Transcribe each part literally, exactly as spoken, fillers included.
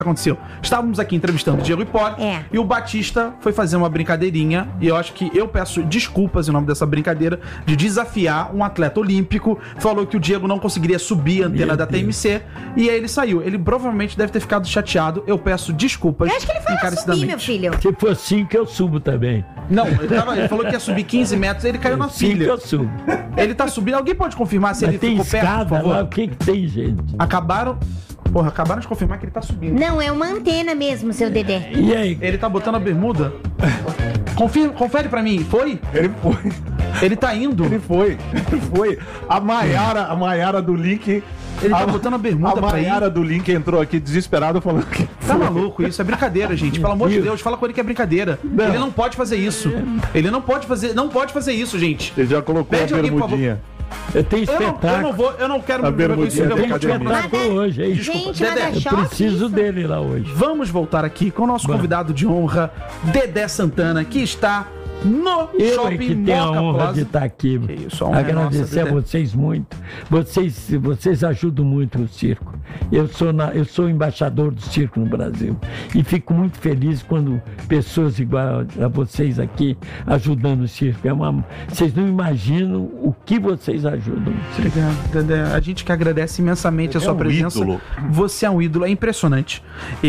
aconteceu? Estávamos aqui entrevistando o Diego Hipólito É. e o Batista foi fazer uma brincadeirinha, e eu acho que eu peço desculpas em nome dessa brincadeira, de desafiar um atleta olímpico. Falou que o Diego não conseguiria subir a antena Meu da T M C, e aí ele saiu. Ele provavelmente deve ter ficado chateado. Eu peço desculpas. Eu acho que ele foi lá subir, meu filho. Se for cinco, eu subo também. Não, ele, tava- ele falou que ia subir quinze metros, ele caiu na Cinco filha. eu subo. Ele tá subindo. Alguém pode confirmar se Mas ele tem ficou perto, por escada favor? lá, o que que tem, gente? Acabaram... Porra, acabaram de confirmar que ele tá subindo. Não, é uma antena mesmo, seu Dedé. E aí? Ele tá botando a bermuda? Confira, confere pra mim, foi? Ele foi. Ele tá indo. Ele foi. Ele foi. A Maiara, a Maiara do Link. Ele tá a, botando a bermuda A pra ir. Maiara do Link entrou aqui desesperado falando que. Tá maluco isso? É brincadeira, gente. Pelo amor de Deus, fala com ele que é brincadeira. Não. Ele não pode fazer isso. Ele não pode fazer, não pode fazer isso, gente. Ele já colocou Pede a alguém, por favor. bermudinha. Eu tenho Eu não, espetáculo. eu não vou, eu não quero A bermudinha eu da vou Eu tenho academia. espetáculo hoje, hein? Desculpa, Gente, Dedé, nada Eu choque preciso isso. dele lá hoje. Vamos voltar aqui com o nosso Vamos. convidado de honra, Dedé Santana, que está no Eu é Shopping que tenho a Moca honra Plaza. de estar aqui. Que isso, a honra é Agradecer nossa, a Dedé. vocês muito. Vocês, vocês ajudam muito o circo. Eu sou, na, eu sou embaixador do circo no Brasil. E fico muito feliz quando pessoas igual a vocês aqui ajudando o circo. É uma, vocês não imaginam o que vocês ajudam. Obrigado, Dedé. A gente que agradece imensamente a É sua um presença. ídolo. Você é um ídolo, é impressionante.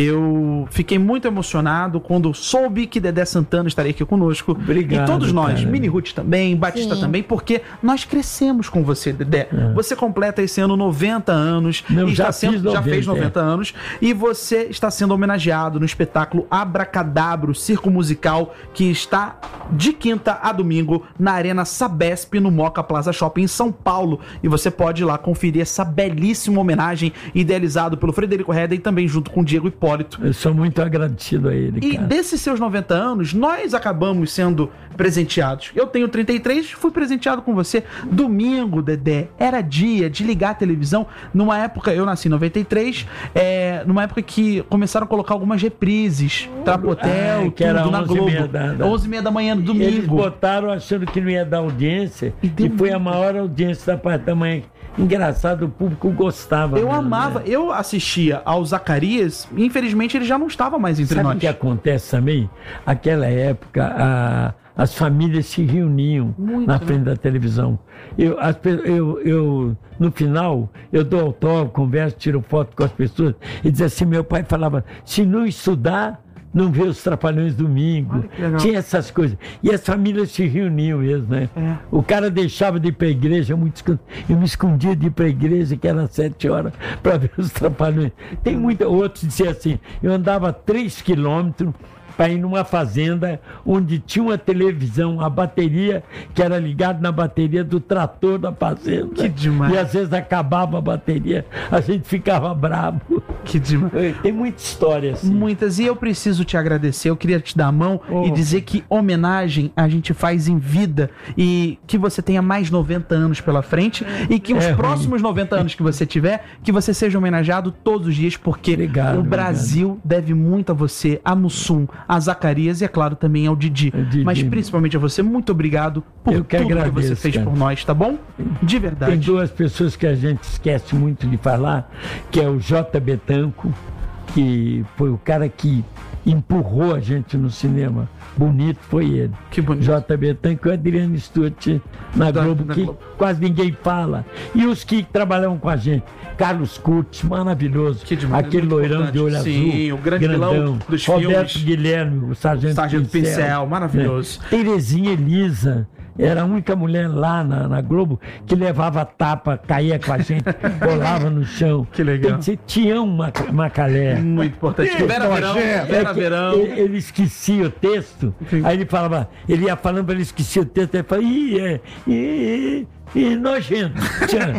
Eu fiquei muito emocionado quando soube que Dedé Santana estaria aqui conosco. Obrigado, E todos nós, cara. Mini Ruth também, Batista Sim. também, porque nós crescemos com você, Dedé. Você completa esse ano noventa anos. Não, e já está sendo, fiz já fez noventa, noventa anos. E você está sendo homenageado no espetáculo Abracadabra, circo musical, que está de quinta a domingo na Arena Sabesp, no Moca Plaza Shopping, em São Paulo. E você pode ir lá conferir essa belíssima homenagem idealizado pelo Frederico Redden e também junto com o Diego Hipólito. Eu sou muito agradecido a ele, E cara. desses seus noventa anos, nós acabamos sendo presenteados. Eu tenho trinta e três, fui presenteado com você. Domingo, Dedé, era dia de ligar a televisão. Numa época, eu nasci em noventa e três, é, numa época que começaram a colocar algumas reprises. Trapotel, Ah, que era tudo na onze e Globo. meia da- da- onze e meia da manhã no Eles domingo. botaram achando que não ia dar audiência E e, deu foi a muito. maior audiência da parte da manhã. Engraçado, o público gostava. Eu mesmo, amava, né? eu assistia ao Zacarias, e infelizmente ele já não estava mais entre Sabe nós. o que acontece também? Aquela época, a- as famílias se reuniam Muito, na né? frente da televisão. Eu, as pe- eu, eu, no final, eu dou autógrafo, converso, tiro foto com as pessoas e diz assim, meu pai falava, se não estudar, não vê os Trapalhões domingo. Olha que legal. Tinha essas coisas. E as famílias se reuniam mesmo, né? É. O cara deixava de ir pra igreja, muito escon- eu me escondia de ir pra igreja, que era sete horas, para ver os Trapalhões. Tem muita. Outros diziam assim, eu andava três quilômetros para ir numa fazenda onde tinha uma televisão, a bateria, que era ligada na bateria do trator da fazenda. Que demais. E às vezes acabava a bateria, a gente ficava bravo. Que demais. Tem muita história assim. Muitas, e eu preciso te agradecer, eu queria te dar a mão Oh. e dizer que homenagem a gente faz em vida e que você tenha mais noventa anos pela frente e que os É ruim. próximos noventa anos que você tiver, que você seja homenageado todos os dias, porque Obrigado, o Brasil deve muito a você, a Mussum, a Zacarias e, é claro, também ao Didi. É, Didi. Mas principalmente a você, muito obrigado por Eu que tudo que você agradeço, fez cara. por nós, tá bom? De Tem verdade. duas pessoas que a gente esquece muito de falar, que é o J. Betanco, que foi o cara que empurrou a gente no cinema. Bonito foi ele. Que bonito. J. Betanco e o Adriano Stuart na Da- Globo, da que Globo. quase ninguém fala. E os que trabalham com a gente. Carlos Curtis, maravilhoso. Que demais, Aquele muito loirão importante. de olho Sim, azul. o grande vilão dos Roberto filmes. Guilherme, o Sargento, Sargento Pincel, maravilhoso. É. Terezinha Elisa. Era a única mulher lá na, na Globo que levava tapa, caía com a gente, rolava no chão. Que legal. Tem que ser Tião Mac- Macalé. Muito importante. Vera Verão, nojento. Vera É que Verão. Ele, ele esquecia o texto, Sim. aí ele falava, ele ia falando, ele esquecia o texto, ele falava, ih, é, ih, ih, nojento. Tchan.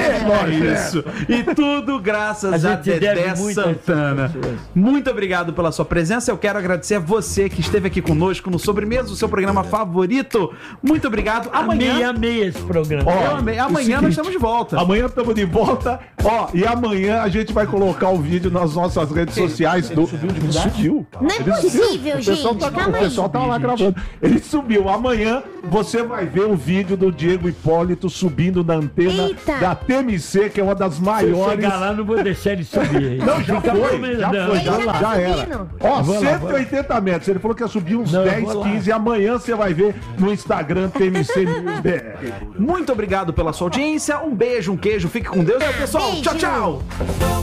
É isso. E tudo graças A a, gente Dedé deve muito a essas Santana. pessoas. Muito obrigado pela sua presença. Eu quero agradecer a você que esteve aqui conosco no Sobremesa, o seu programa favorito. Muito obrigado. Amei, Amanhã. amei esse programa. Eu amei. Amanhã o seguinte, nós estamos de volta. Amanhã estamos de volta. Ó, e amanhã a gente vai colocar o vídeo nas nossas redes sociais. Do... Subiu de verdade? Subiu. Não é Ele possível, subiu. O pessoal gente, tá, calma o pessoal aí. tá lá gravando. Ele subiu. Amanhã você vai ver o vídeo do Diego Hipólito Cristo subindo na antena Eita. da T M C, que é uma das Se eu maiores. chegar lá, não vou deixar ele subir. Não, já Fica foi, bom, já não, foi, Ele já, já tá já era. subindo. Ó, Vou lá, cento e oitenta metros. Ele falou que ia subir uns Não, eu dez, vou lá. quinze. E amanhã você vai ver no Instagram T M C News B R. Muito obrigado pela sua audiência. Um beijo, um queijo. Fique com Deus. É, pessoal. Beijo. Tchau, tchau.